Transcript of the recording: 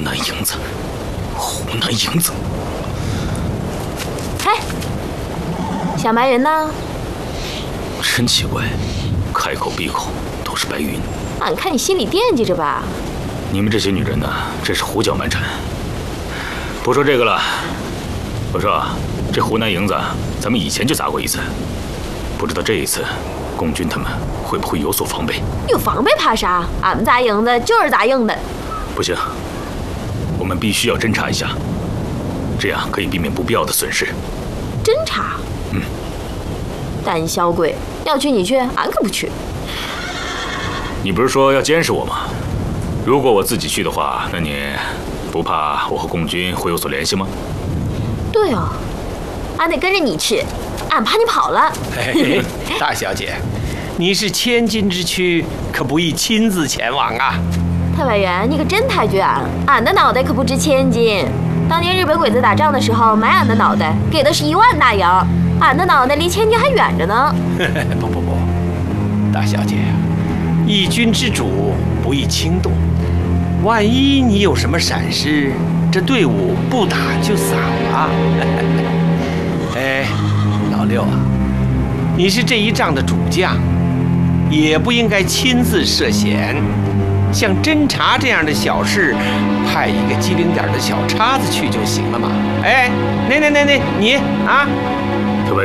南营子，湖南营子。 嘿，小白云呢？ 真奇怪，开口闭口都是白云。 俺看你心里惦记着吧。 你们这些女人呢，真是胡搅蛮缠。不说这个了，我说这湖南营子，咱们以前就砸过一次，不知道这一次共军他们会不会有所防备？ 有防备怕啥？俺们砸营子就是砸硬的。 不行，我们必须要侦查一下，这样可以避免不必要的损失。 侦查？胆小鬼，要去你去，俺可不去。 你不是说要监视我吗？如果我自己去的话，那你不怕我和共军会有所联系吗？ 对哦，俺得跟着你去，俺怕你跑了。 嘿，大小姐，你是千金之躯，可不宜亲自前往啊。 太白猿，你可真太绝俺的脑袋可不值千金。当年日本鬼子打仗的时候，买俺的脑袋给的是1万大洋，俺的脑袋离千金还远着呢。 不，大小姐，一军之主不宜轻动，万一你有什么闪失，这队伍不打就散了。哎，老六啊，你是这一仗的主将，也不应该亲自涉险。像侦查这样的小事，派一个机灵点的小叉子去就行了嘛。哎，那你啊，